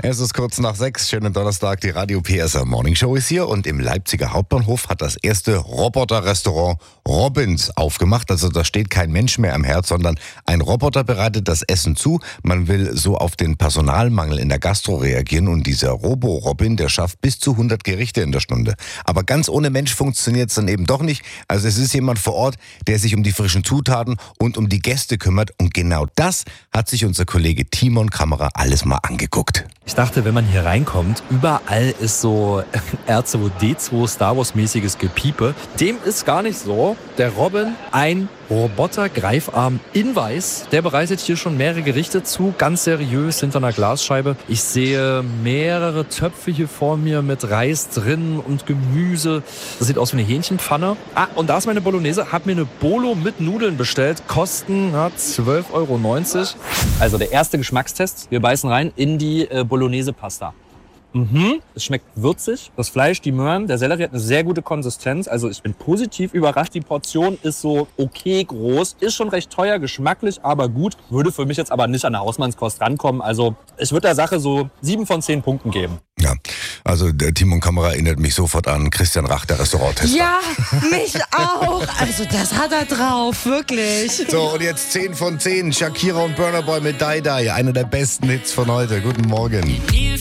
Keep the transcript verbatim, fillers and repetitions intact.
Es ist kurz nach sechs, schönen Donnerstag, die Radio P S R Morning Show ist hier und im Leipziger Hauptbahnhof hat das erste Roboter-Restaurant Robins aufgemacht. Also da steht kein Mensch mehr am Herd, sondern ein Roboter bereitet das Essen zu. Man will so auf den Personalmangel in der Gastro reagieren und dieser Robo-Robin, der schafft bis zu hundert Gerichte in der Stunde. Aber ganz ohne Mensch funktioniert es dann eben doch nicht. Also es ist jemand vor Ort, der sich um die frischen Zutaten und um die Gäste kümmert und genau das hat sich unser Kollege Timon Kamera alles mal angeguckt. Ich dachte, wenn man hier reinkommt, überall ist so R zwei D zwei Star Wars-mäßiges Gepiepe. Dem ist gar nicht so. Der Robin, ein Roboter-Greifarm in Weiß, der bereitet hier schon mehrere Gerichte zu, ganz seriös hinter einer Glasscheibe. Ich sehe mehrere Töpfe hier vor mir mit Reis drin und Gemüse. Das sieht aus wie eine Hähnchenpfanne. Ah, und da ist meine Bolognese. Hab mir eine Bolo mit Nudeln bestellt. Kosten ja, zwölf Euro neunzig. Also der erste Geschmackstest. Wir beißen rein in die äh, Bolognese-Pasta. Mhm. Es schmeckt würzig. Das Fleisch, die Möhren, der Sellerie hat eine sehr gute Konsistenz. Also ich bin positiv überrascht. Die Portion ist so okay groß. Ist schon recht teuer, geschmacklich, aber gut. Würde für mich jetzt aber nicht an eine Hausmannskost rankommen. Also ich würde der Sache so sieben von zehn Punkten geben. Ja, also der Timon Kamera erinnert mich sofort an Christian Rach, der Restauranttester. Ja, mich auch. Also das hat er drauf, wirklich. So, und jetzt zehn von zehn. Shakira und Burna Boy mit Die Die. Einer der besten Hits von heute. Guten Morgen.